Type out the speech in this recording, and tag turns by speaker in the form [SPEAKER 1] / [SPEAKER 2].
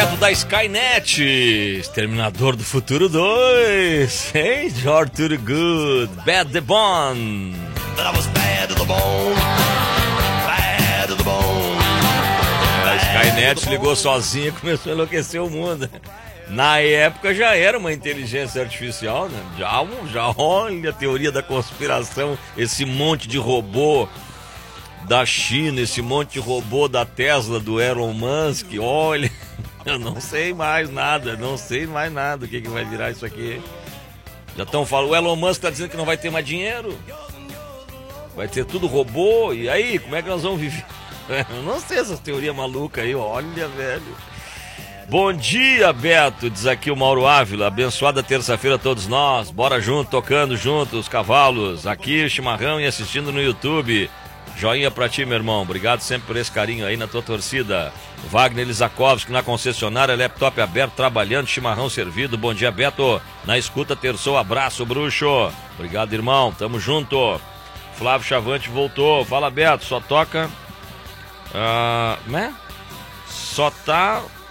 [SPEAKER 1] direto da Skynet, Exterminador do Futuro 2. Hey, George to the good, bad the bone.
[SPEAKER 2] That I was bad to the bone, bad to the bone.
[SPEAKER 1] A Skynet ligou sozinha e começou a enlouquecer o mundo. Na época já era uma inteligência artificial, né? Já olha a teoria da conspiração, esse monte de robô da China, esse monte de robô da Tesla, do Elon Musk, olha, eu não sei mais nada o que vai virar isso aqui. Já estão falando, o Elon Musk está dizendo que não vai ter mais dinheiro, vai ter tudo robô, e aí, como é que nós vamos viver? Eu não sei essas teorias malucas aí, olha, velho. Bom dia, Beto, diz aqui o Mauro Ávila, abençoada terça-feira a todos nós, bora junto, tocando junto os cavalos, aqui chimarrão e assistindo no YouTube. Joinha pra ti, meu irmão, obrigado sempre por esse carinho aí na tua torcida. Wagner Lizakovski na concessionária, laptop aberto, trabalhando, chimarrão servido. Bom dia, Beto, na escuta, terçou, abraço, bruxo. Obrigado, irmão, tamo junto. Flávio Chavante voltou, fala, Beto, só toca... né? Só tá